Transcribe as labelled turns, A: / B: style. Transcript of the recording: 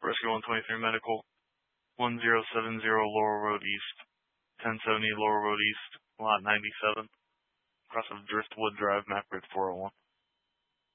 A: Rescue 123 Medical, 1070 Laurel Road East, 1070 Laurel Road East, Lot 97, across of Driftwood Drive, Map Grid 401.